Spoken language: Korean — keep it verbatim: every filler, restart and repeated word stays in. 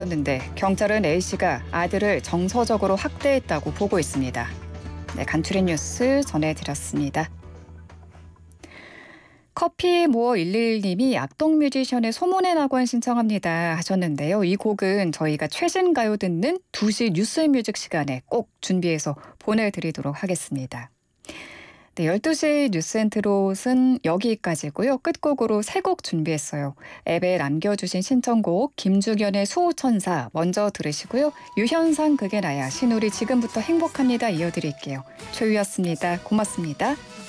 는데 경찰은 A씨가 아들을 정서적으로 학대했다고 보고 있습니다. 네, 간추린 뉴스 전해드렸습니다. 커피 모어 일일님이 악동 뮤지션의 소문의 낙원 신청합니다 하셨는데요. 이 곡은 저희가 최신 가요 듣는 두 시 뉴스 뮤직 시간에 꼭 준비해서 보내드리도록 하겠습니다. 네, 열두 시 뉴스앤트롯은 여기까지고요. 끝곡으로 세 곡 준비했어요. 앱에 남겨주신 신청곡 김주견의 수호천사 먼저 들으시고요. 유현상 그게 나야 신우리 지금부터 행복합니다 이어드릴게요. 조유였습니다. 고맙습니다.